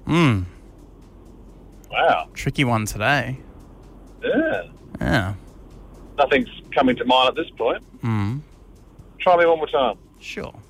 Wow. Tricky one today. Yeah. Yeah. Nothing's coming to mind at this point. Try me one more time. Sure.